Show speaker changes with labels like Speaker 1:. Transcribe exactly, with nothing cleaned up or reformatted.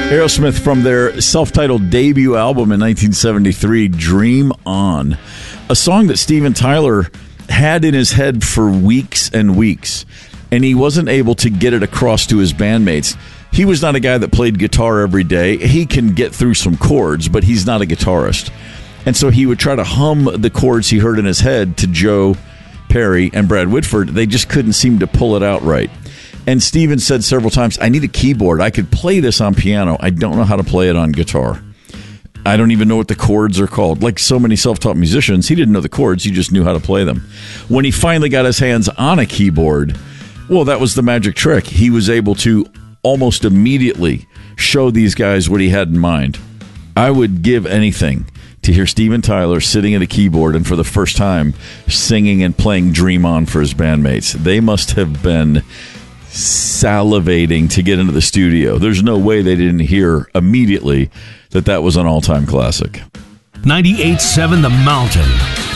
Speaker 1: Aerosmith from their self-titled debut album in nineteen seventy-three, Dream On. A song that Steven Tyler had in his head for weeks and weeks, and he wasn't able to get it across to his bandmates. He was not a guy that played guitar every day. He can get through some chords, but he's not a guitarist. And so he would try to hum the chords he heard in his head to Joe Perry and Brad Whitford. They just couldn't seem to pull it out right. And Steven said several times, I need a keyboard. I could play this on piano. I don't know how to play it on guitar. I don't even know what the chords are called. Like so many self-taught musicians, he didn't know the chords. He just knew how to play them. When he finally got his hands on a keyboard, well, that was the magic trick. He was able to almost immediately show these guys what he had in mind. I would give anything to hear Steven Tyler sitting at a keyboard and for the first time singing and playing Dream On for his bandmates. They must have been salivating to get into the studio. There's no way they didn't hear immediately that that was an all-time classic.
Speaker 2: ninety-eight point seven The Mountain.